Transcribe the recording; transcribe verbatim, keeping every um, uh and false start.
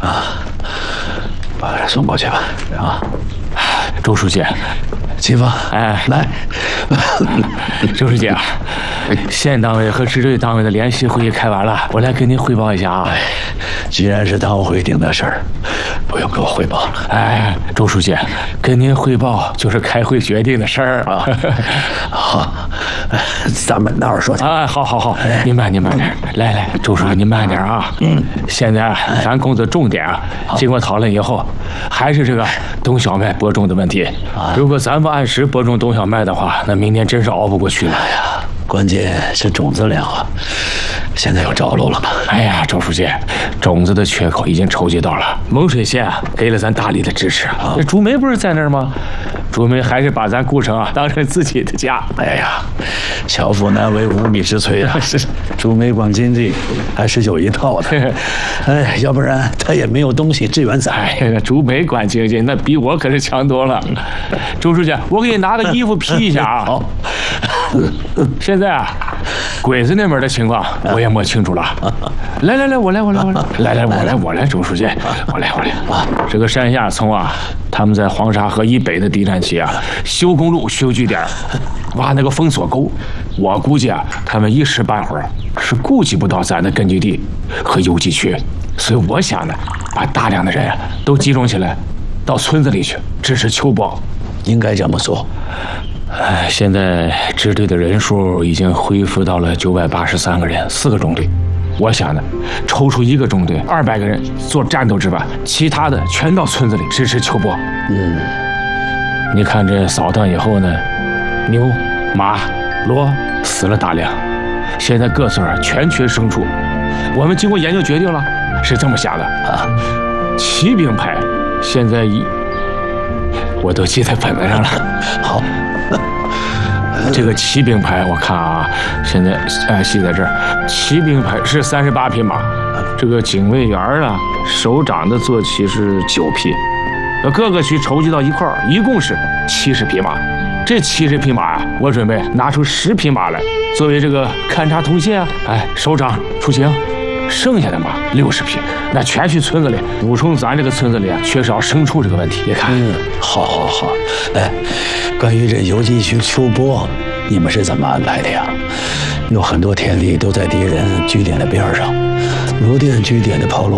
啊，把他送过去吧。啊， 周书记， 齐峰， 哎， 来， 周书记啊，县党委和支队党委的联席会议开完了，我来跟您汇报一下啊。 既然是党委会定的事儿，不用给我汇报了。 哎，周书记，跟您汇报就是开会决定的事儿啊。 好，咱们那儿说去。 哎，好好好，您慢您慢点。来来，周书记您慢点啊。嗯，现在咱工作重点啊，经过讨论以后，还是这个冬小麦播种的问题。如果咱不按时播种冬小麦的话，那明年真是熬不过去了。 哎呀，关键是种子粮啊，现在有着落了吗？ 哎呀，周书记，种子的缺口已经筹集到了，蒙水县啊给了咱大力的支持。这朱梅不是在那儿吗？朱梅还是把咱顾城啊当成自己的家。 哎呀，巧妇难为无米之炊啊！是，朱梅管经济还是有一套的。哎，要不然他也没有东西支援咱。 哎呀，朱梅管经济那比我可是强多了。周书记，我给你拿个衣服披一下啊。 好。 现在啊，鬼子那边的情况我也摸清楚了。来来来，我来我来我来，来来我来我来，周书记，我来我来啊！这个山下村啊，他们在黄沙河以北的敌占区啊，修公路、修据点，挖那个封锁沟。我估计啊，他们一时半会儿是顾及不到咱的根据地和游击区，所以我想呢，把大量的人都集中起来，到村子里去支持秋波。 应该这么做。 哎，现在支队的人数已经恢复到了九百八十三个人，四个中队。我想呢，抽出一个中队，二百个人做战斗值班，其他的全到村子里支持秋波。 嗯， 你看这扫荡以后呢，牛、马、骡死了大量，现在各村全缺牲畜。我们经过研究决定了，是这么想的啊，骑兵排现在一。我都记在本子上了。 好， 这个骑兵排我看啊，现在哎记在这儿，骑兵排是三十八匹马，这个警卫员啊，首长的坐骑是九匹，各个区筹集到一块儿，一共是七十匹马。这七十匹马啊，我准备拿出十匹马来作为这个勘察通信啊，哎，首长出行。剩下的马六十匹，那全去村子里补充咱这个村子里啊缺少牲畜这个问题。你看， 嗯，好，好，好。哎，关于这游击区秋波，你们是怎么安排的呀？有很多田地都在敌人据点的边上，泸定据点的炮路